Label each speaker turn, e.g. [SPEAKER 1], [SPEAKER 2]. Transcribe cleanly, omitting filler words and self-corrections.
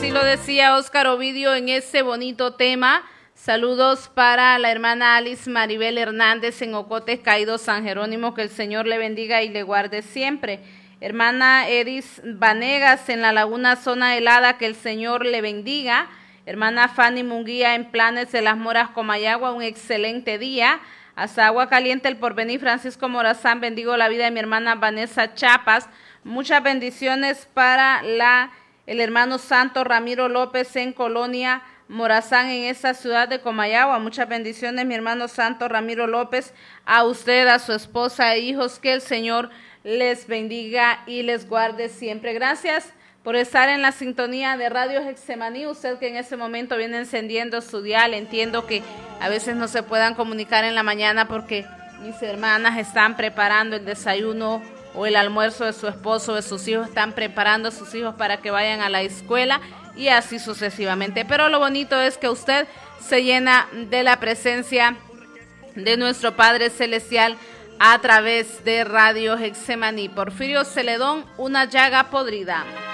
[SPEAKER 1] Así lo decía Óscar Ovidio en ese bonito tema. Saludos para la hermana Alice Maribel Hernández en Ocotes Caído, San Jerónimo, que el Señor le bendiga y le guarde siempre. Hermana Edis Vanegas en La Laguna, zona helada, que el Señor le bendiga. Hermana Fanny Munguía en Planes de las Moras, Comayagua, un excelente día. Hasta Agua Caliente, El Porvenir, Francisco Morazán, bendigo la vida de mi hermana Vanessa Chapas. Muchas bendiciones para el hermano Santo Ramiro López en Colonia Morazán, en esta ciudad de Comayagua. Muchas bendiciones, mi hermano Santo Ramiro López, a usted, a su esposa e hijos, que el Señor les bendiga y les guarde siempre. Gracias por estar en la sintonía de Radio Getsemaní. Usted que en este momento viene encendiendo su dial, entiendo que a veces no se puedan comunicar en la mañana porque mis hermanas están preparando el desayuno o el almuerzo de su esposo, de sus hijos, están preparando a sus hijos para que vayan a la escuela y así sucesivamente. Pero lo bonito es que usted se llena de la presencia de nuestro Padre Celestial a través de Radio Getsemaní. Porfirio Celedón, Una llaga podrida.